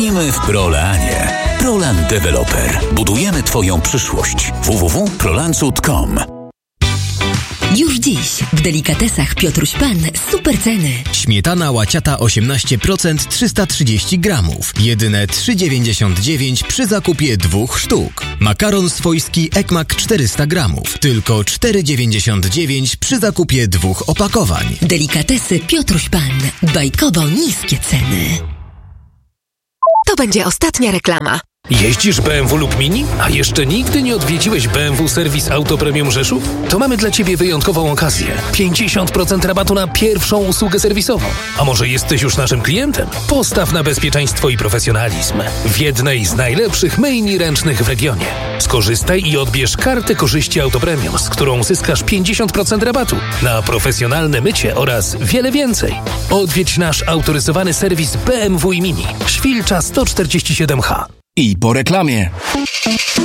w Prolanie. Prolan Developer. Budujemy Twoją przyszłość. www.prolancut.com. Już dziś w delikatesach Piotruś Pan super ceny. Śmietana łaciata 18% 330 gramów. Jedyne 3,99 przy zakupie 2 sztuk. Makaron swojski Ekmak 400 gramów. Tylko 4,99 przy zakupie 2 opakowań. Delikatesy Piotruś Pan. Bajkowo niskie ceny. To będzie ostatnia reklama. Jeździsz BMW lub Mini? A jeszcze nigdy nie odwiedziłeś BMW Serwis Auto Premium Rzeszów? To mamy dla Ciebie wyjątkową okazję. 50% rabatu na pierwszą usługę serwisową. A może jesteś już naszym klientem? Postaw na bezpieczeństwo i profesjonalizm w jednej z najlepszych myjni ręcznych w regionie. Skorzystaj i odbierz kartę korzyści Auto Premium, z którą uzyskasz 50% rabatu na profesjonalne mycie oraz wiele więcej. Odwiedź nasz autoryzowany serwis BMW i Mini. Świlcza 147H. I po reklamie.